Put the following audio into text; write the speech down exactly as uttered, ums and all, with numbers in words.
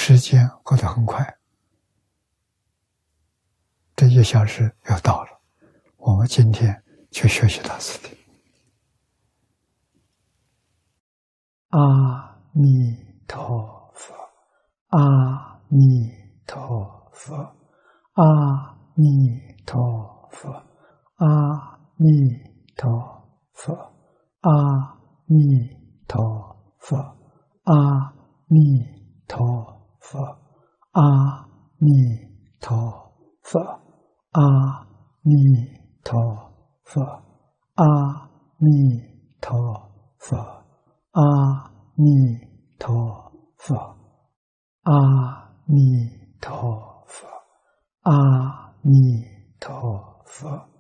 时间过得很快，这一小时又到了，我们今天去学习大辞体。阿弥陀佛，阿弥陀佛，阿弥陀佛，阿弥陀佛，阿弥陀佛，阿弥陀佛，阿弥陀佛，阿弥陀佛，阿弥陀佛，阿弥陀佛，阿弥陀佛，阿弥陀佛。